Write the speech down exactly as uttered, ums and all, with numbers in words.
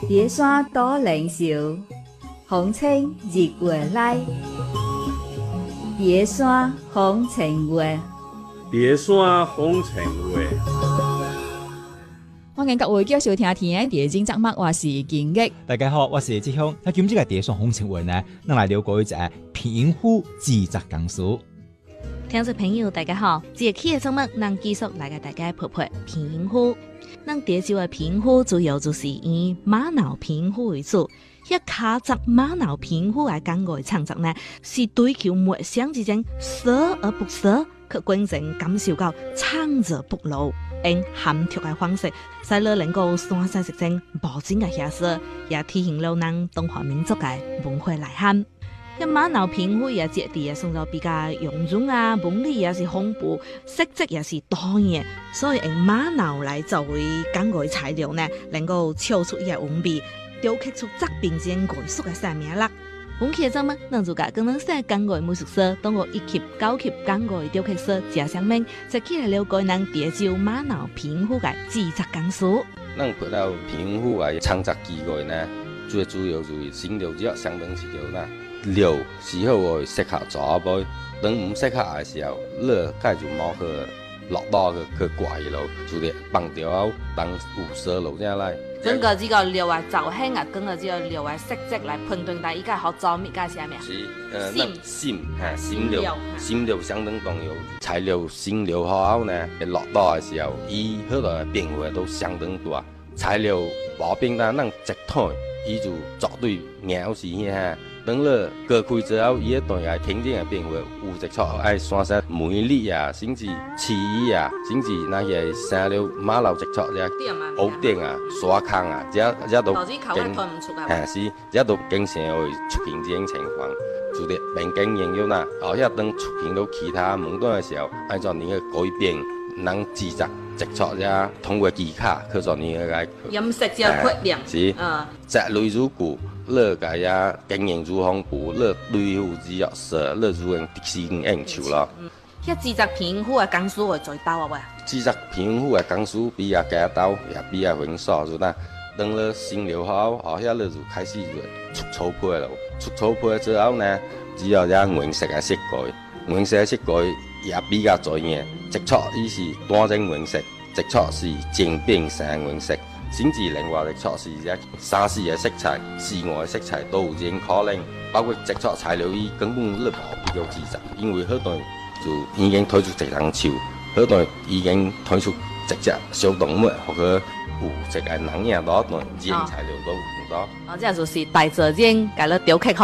蝶山多靈秀，風清日月來。蝶山風情月， 蝶山風情月。 歡迎各位繼續聽聽嘅蝶經節目，我是金玉。 大家好，我是志雄。那今日嘅蝶山風情月呢，咱來了解一隻平湖自責講書。 聽眾朋友大家好，這期嘅節目能繼續來給大家陪陪平湖。咱蝶州嘅平湖主要就是以瑪瑙平湖為主，一卡則瑪瑙平湖嘅講語創作呢，是追求墨香之間捨而不捨，去真正感受到創作不老，用含蓄嘅方式，使你能夠山西實踐無盡嘅遐色，也體現了咱中華民族嘅文化內涵。一瑪瑙平湖也質地也送到比較臃腫啊，紋理也是豐富，色澤也是多樣，所以用瑪瑙來作為講語材料呢，能夠唱出伊嘅韻味，雕刻出作品間藝術嘅生命力。本期嘅節目，咱就甲廣東省講語美術社當過一級、九級講語雕刻師謝相明，就起來了解咱蝶州瑪瑙平湖嘅制作工書。 咱睇到平湖嘅創作機會呢，最主要就是新料只相當是叫啦。料是好會適合做杯，當唔適合嘅時候，你介就冇去落刀去去刮伊咯，就係放掉當有色落正來。 整個這個料嘅造型啊，跟個這個料嘅色澤來判斷，但依家好做咩介啥物？ 是，呃，那新嚇新料，新料相當重要。材料新料好後呢，落刀嘅時候，伊好多嘅變化都相當大。材料冇變單，咱直推，伊就絕對秒是遐。當你割開之後，伊一段也天天嘅變化，有一撮愛山石梅粒啊，甚至刺啊，甚至那些生了馬路一撮只屋頂啊、沙坑啊，這這都經，係是，這都經常會出現這種情況。就係並經營咗啦，後一當出現到其他門段嘅時候，按照你嘅改變，能自責直撮只通過技巧去做你嘅飲食就決定， 是，擇類如故。你家呀經營如豐富，你對付只要是你如用特殊應酬咯。 一制作平湖嘅工書會最多啊喂！ 制作平湖嘅工書比較簡單，也比較繁瑣，就啦。當你新料好，後下你就開始就出草配咯。出草配之後呢，只要只顏色嘅色改，顏色嘅色改也比較專業。直撮伊是單種顏色，直撮是漸變成顏色。甚至另外嘅測試啫，三四嘅色彩、室外嘅色彩都有這種可能，包括直撮材料伊根本你無必要制作，因為好多就已經推出一張樹，好多已經推出直接小動物或者有一個人影多段，這種材料都唔多。 哦，這就是大自然，甲你雕刻